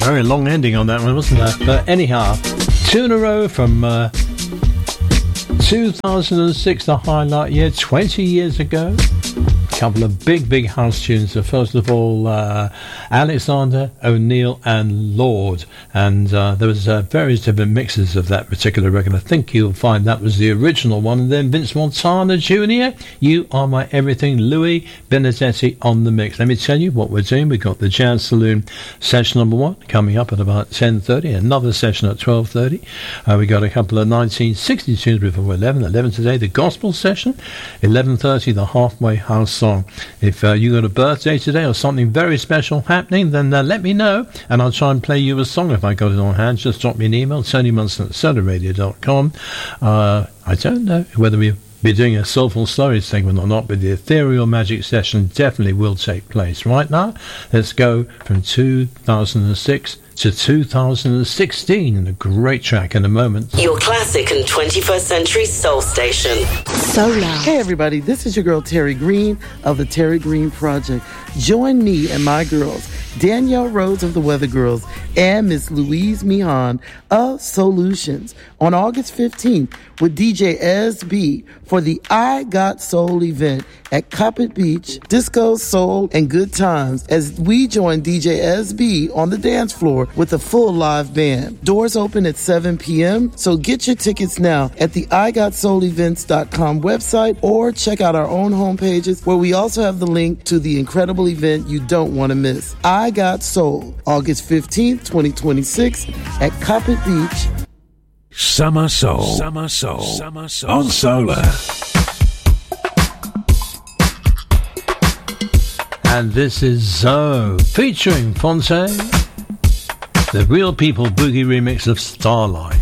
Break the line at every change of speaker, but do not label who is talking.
Very long ending on that one, wasn't there? But anyhow, 2 in a row from 2006, the highlight year, 20 years ago. Couple of big house tunes. So first of all, Alexander O'Neill and Lord, and there was various different mixes of that particular record. I think you'll find that was the original one, and then Vince Montana Jr., You Are My Everything, Louis Benedetti on the mix. Let me tell you what we're doing. We've got the Jazz Saloon session number 1 coming up at about 10:30, another session at 12:30. We got a couple of 1960 tunes before 11 today, the gospel session, 11:30, the halfway house song. If you got a birthday today or something very special happening, then let me know, and I'll try and play you a song if I got it on hand. Just drop me an email, TonyMunson@solarradio.com. I don't know whether we'll be doing a Soulful Stories segment or not, but the Ethereal Magic session definitely will take place. Right now, let's go from 2006 to 2016, and a great track in a moment.
Your classic and 21st century soul station.
Solar. Hey everybody, this is your girl Terry Green of the Terry Green Project. Join me and my girls, Danielle Rose of the Weather Girls and Miss Louise Mihan of Solutions, on August 15th with DJ SB for the I Got Soul event at Coppet Beach. Disco, soul, and good times as we join DJ SB on the dance floor with a full live band. Doors open at 7 p.m., so get your tickets now at the IGotSoulEvents.com website, or check out our own homepages where we also have the link to the incredible event you don't want to miss. I Got Soul, August 15th, 2026 at Coppet Beach.
Summer Soul. Summer Soul. Summer Soul. On Solar.
And this is Zoe featuring Fonte, the Real People Boogie remix of Starlight.